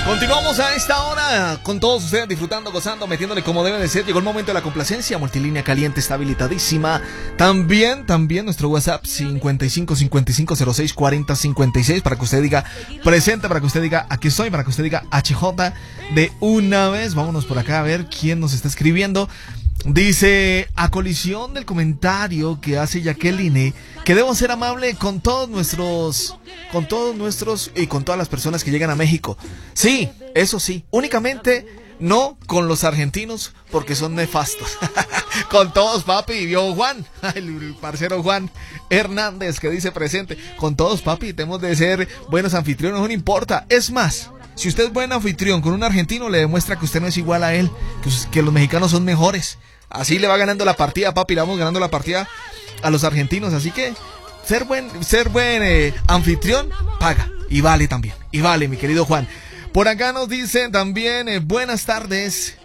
Continuamos a esta hora con todos ustedes disfrutando, gozando, metiéndole como debe de ser. Llegó el momento de la complacencia. Multilínea caliente está habilitadísima. También nuestro WhatsApp 55 55 06 40 56 para que usted diga presente, para que usted diga aquí estoy, para que usted diga HJ de una vez. Vámonos por acá a ver quién nos está escribiendo. Dice, a colisión del comentario que hace Jacqueline, que debo ser amable con todos nuestros y con todas las personas que llegan a México. Sí, eso sí, únicamente no con los argentinos porque son nefastos. Con todos, papi, vio Juan, el parcero Juan Hernández que dice presente. Con todos, papi, tenemos de ser buenos anfitriones, no importa. Es más, si usted es buen anfitrión con un argentino, le demuestra que usted no es igual a él, que los mexicanos son mejores. Así le va ganando la partida, papi, le vamos ganando la partida a los argentinos. Así que ser buen anfitrión paga y vale también. Y vale, mi querido Juan. Por acá nos dicen también buenas tardes.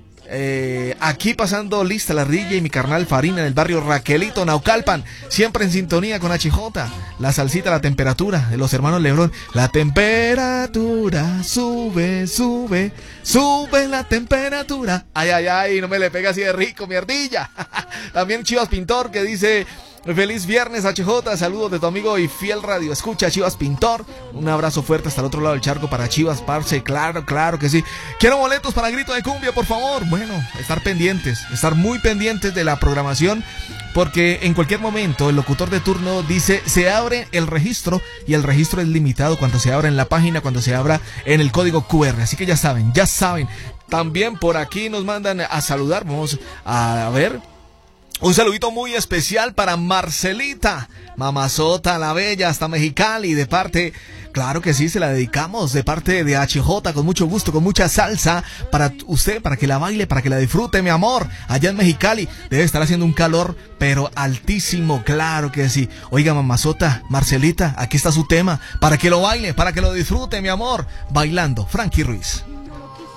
Aquí pasando lista la rilla y mi carnal Farina en el barrio Raquelito, Naucalpan, siempre en sintonía con HJ. La salsita, la temperatura de los hermanos Lebrón. La temperatura sube, sube, sube la temperatura. Ay, ay, ay, no me le pega así de rico, mi ardilla. También Chivas Pintor que dice: feliz viernes, HJ, saludos de tu amigo y fiel radio escucha Chivas Pintor. Un abrazo fuerte hasta el otro lado del charco para Chivas, parce, claro que sí. Quiero boletos para Grito de Cumbia, por favor. Bueno, estar muy pendientes de la programación, porque en cualquier momento el locutor de turno dice, se abre el registro, y el registro es limitado cuando se abra en la página, cuando se abra en el código QR, así que ya saben. También por aquí nos mandan a saludar, vamos a ver. Un saludito muy especial para Marcelita, mamazota la bella, hasta Mexicali, de parte, claro que sí, se la dedicamos, de parte de HJ, con mucho gusto, con mucha salsa, para usted, para que la baile, para que la disfrute, mi amor, allá en Mexicali. Debe estar haciendo un calor, pero altísimo, claro que sí. Oiga, mamazota, Marcelita, aquí está su tema, para que lo baile, para que lo disfrute, mi amor, bailando, Frankie Ruiz.